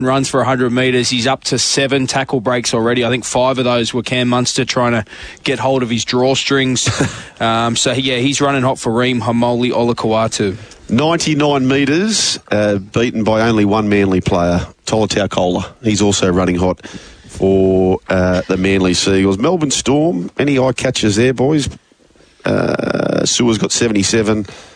runs for 100 metres. He's up to 7 tackle breaks already. I think 5 of those were Cam Munster trying to get hold of his drawstrings. He's running hot for Reem Haumole Olakau'atu. 99 metres, beaten by only one Manly player, Tolutau Kola. He's also running hot for the Manly Seagulls. Melbourne Storm, any eye catchers there, boys? Sewer's got 77.